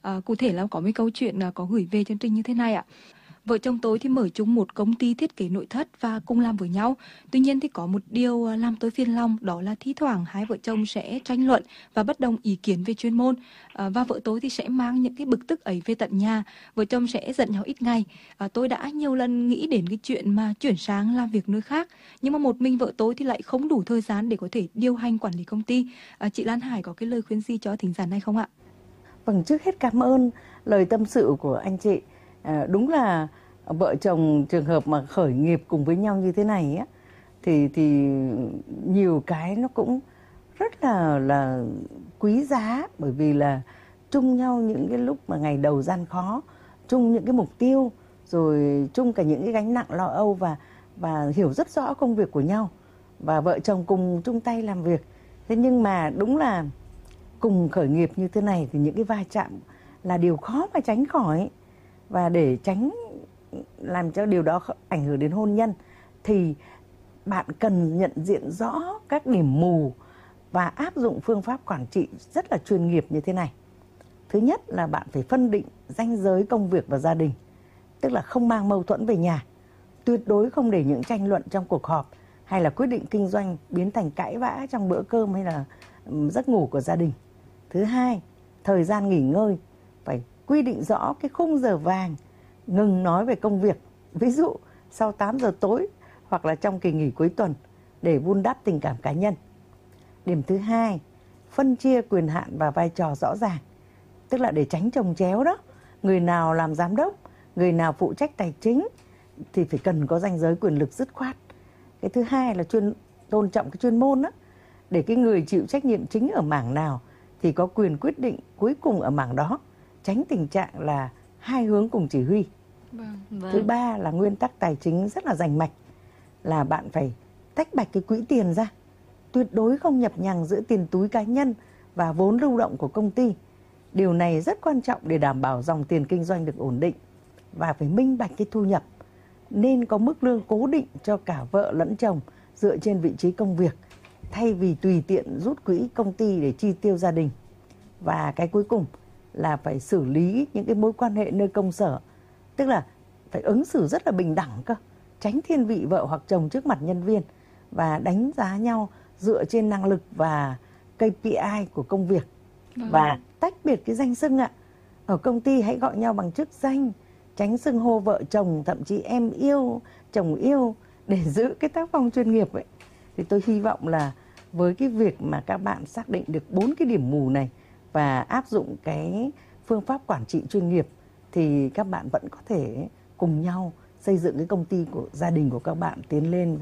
Cụ thể là có một câu chuyện có gửi về chương trình như thế này ạ. Vợ chồng tôi thì mở chung một công ty thiết kế nội thất và cùng làm với nhau. Tuy nhiên thì có một điều làm tôi phiền lòng, đó là thi thoảng hai vợ chồng sẽ tranh luận và bất đồng ý kiến về chuyên môn. Và vợ tôi thì sẽ mang những cái bực tức ấy về tận nhà. Vợ chồng sẽ giận nhau ít ngày. Tôi đã nhiều lần nghĩ đến cái chuyện mà chuyển sang làm việc nơi khác. Nhưng mà một mình vợ tôi thì lại không đủ thời gian để có thể điều hành quản lý công ty. Chị Lan Hải có cái lời khuyên gì cho thính giả này không ạ? Vâng, trước hết cảm ơn lời tâm sự của anh chị. Đúng là vợ chồng trường hợp mà khởi nghiệp cùng với nhau như thế này á, thì nhiều cái nó cũng rất là quý giá, bởi vì là chung nhau những cái lúc mà ngày đầu gian khó, chung những cái mục tiêu, rồi chung cả những cái gánh nặng lo âu, và hiểu rất rõ công việc của nhau, và vợ chồng cùng chung tay làm việc. Thế nhưng mà đúng là cùng khởi nghiệp như thế này thì những cái va chạm là điều khó mà tránh khỏi. Và để tránh làm cho điều đó ảnh hưởng đến hôn nhân thì bạn cần nhận diện rõ các điểm mù và áp dụng phương pháp quản trị rất là chuyên nghiệp như thế này. Thứ nhất là bạn phải phân định ranh giới công việc và gia đình, tức là không mang mâu thuẫn về nhà. Tuyệt đối không để những tranh luận trong cuộc họp hay là quyết định kinh doanh biến thành cãi vã trong bữa cơm hay là giấc ngủ của gia đình. Thứ hai, thời gian nghỉ ngơi phải quy định rõ cái khung giờ vàng, ngừng nói về công việc, ví dụ sau 8 giờ tối hoặc là trong kỳ nghỉ cuối tuần, để vun đắp tình cảm cá nhân. Điểm thứ hai, phân chia quyền hạn và vai trò rõ ràng, tức là để tránh chồng chéo đó. Người nào làm giám đốc, người nào phụ trách tài chính thì phải cần có ranh giới quyền lực dứt khoát. Cái thứ hai là tôn trọng cái chuyên môn đó, để cái người chịu trách nhiệm chính ở mảng nào thì có quyền quyết định cuối cùng ở mảng đó, tránh tình trạng là hai hướng cùng chỉ huy. Thứ ba là nguyên tắc tài chính rất là rành mạch, là bạn phải tách bạch cái quỹ tiền ra, tuyệt đối không nhập nhằng giữa tiền túi cá nhân và vốn lưu động của công ty. Điều này rất quan trọng để đảm bảo dòng tiền kinh doanh được ổn định, và phải minh bạch cái thu nhập, nên có mức lương cố định cho cả vợ lẫn chồng dựa trên vị trí công việc, thay vì tùy tiện rút quỹ công ty để chi tiêu gia đình. Và cái cuối cùng là phải xử lý những cái mối quan hệ nơi công sở, tức là phải ứng xử rất là bình đẳng cơ, tránh thiên vị vợ hoặc chồng trước mặt nhân viên, và đánh giá nhau dựa trên năng lực và KPI của công việc. Và tách biệt cái danh xưng ạ. Ở công ty hãy gọi nhau bằng chức danh, tránh xưng hô vợ chồng, thậm chí em yêu, chồng yêu, để giữ cái tác phong chuyên nghiệp ấy. Thì tôi hy vọng là với cái việc mà các bạn xác định được 4 cái điểm mù này và áp dụng cái phương pháp quản trị chuyên nghiệp, thì các bạn vẫn có thể cùng nhau xây dựng cái công ty của gia đình của các bạn tiến lên,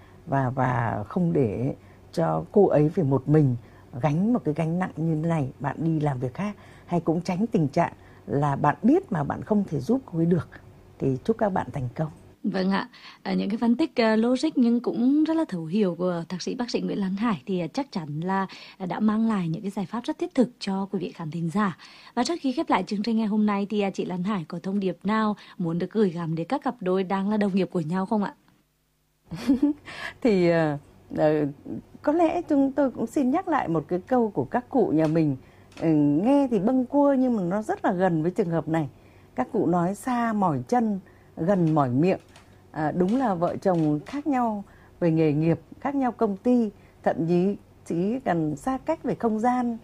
và không để cho cô ấy phải một mình gánh một cái gánh nặng như thế này, bạn đi làm việc khác, hay cũng tránh tình trạng là bạn biết mà bạn không thể giúp cô ấy được. Thì chúc các bạn thành công. Vâng ạ, những cái phân tích logic nhưng cũng rất là thấu hiểu của thạc sĩ bác sĩ Nguyễn Lan Hải thì chắc chắn là đã mang lại những cái giải pháp rất thiết thực cho quý vị khán thính giả. Và trước khi khép lại chương trình ngày hôm nay thì chị Lan Hải có thông điệp nào muốn được gửi gắm đến các cặp đôi đang là đồng nghiệp của nhau không ạ? Thì có lẽ chúng tôi cũng xin nhắc lại một cái câu của các cụ nhà mình, nghe thì bâng quơ nhưng mà nó rất là gần với trường hợp này. Các cụ nói xa mỏi chân, gần mỏi miệng. Đúng là vợ chồng khác nhau về nghề nghiệp, khác nhau công ty, thậm chí chỉ cần xa cách về không gian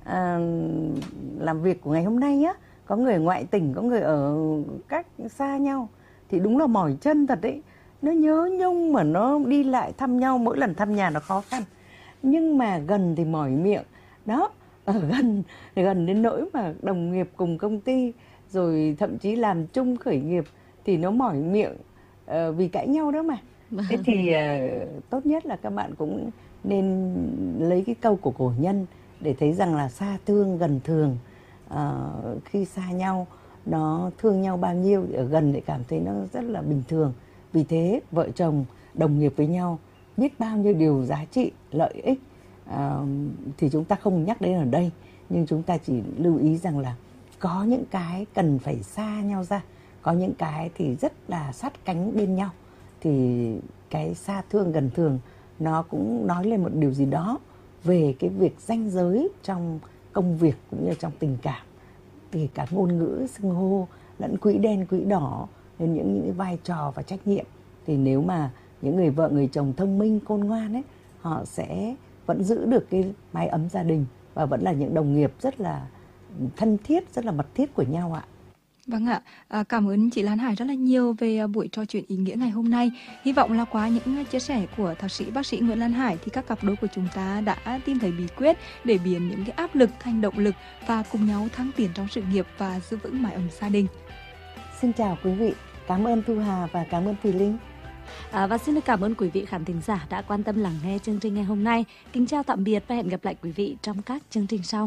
làm việc của ngày hôm nay á, có người ngoại tỉnh, có người ở cách xa nhau, thì đúng là mỏi chân thật đấy. Nó nhớ nhung mà nó đi lại thăm nhau, mỗi lần thăm nhà nó khó khăn. Nhưng mà gần thì mỏi miệng. Đó, ở gần đến nỗi mà đồng nghiệp cùng công ty, rồi thậm chí làm chung khởi nghiệp thì nó mỏi miệng vì cãi nhau đó mà. Thế thì tốt nhất là các bạn cũng nên lấy cái câu của cổ nhân để thấy rằng là xa thương gần thường. Khi xa nhau nó thương nhau bao nhiêu, ở gần để cảm thấy nó rất là bình thường. Vì thế vợ chồng đồng nghiệp với nhau biết bao nhiêu điều giá trị, lợi ích thì chúng ta không nhắc đến ở đây, nhưng chúng ta chỉ lưu ý rằng là có những cái cần phải xa nhau ra, có những cái thì rất là sát cánh bên nhau. Thì cái xa thương gần thường nó cũng nói lên một điều gì đó về cái việc ranh giới trong công việc cũng như trong tình cảm. kể cả ngôn ngữ, xưng hô, lẫn quỹ đen, quỹ đỏ, đến những cái vai trò và trách nhiệm. Thì nếu mà những người vợ, người chồng thông minh, khôn ngoan ấy, họ sẽ vẫn giữ được cái mái ấm gia đình và vẫn là những đồng nghiệp rất là thân thiết, rất là mật thiết của nhau ạ. Vâng ạ, cảm ơn chị Lan Hải rất là nhiều về buổi trò chuyện ý nghĩa ngày hôm nay. Hy vọng là qua những chia sẻ của thạc sĩ bác sĩ Nguyễn Lan Hải thì các cặp đôi của chúng ta đã tìm thấy bí quyết để biến những cái áp lực thành động lực và cùng nhau thăng tiến trong sự nghiệp và giữ vững mái ấm gia đình. Xin chào quý vị, cảm ơn Thu Hà và cảm ơn Thùy Linh. Và xin được cảm ơn quý vị khán thính giả đã quan tâm lắng nghe chương trình ngày hôm nay. Kính chào tạm biệt và hẹn gặp lại quý vị trong các chương trình sau.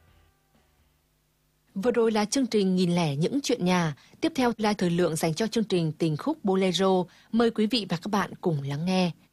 Vừa rồi là chương trình Nghìn lẻ những chuyện nhà. Tiếp theo là thời lượng dành cho chương trình Tình khúc Bolero. Mời quý vị và các bạn cùng lắng nghe.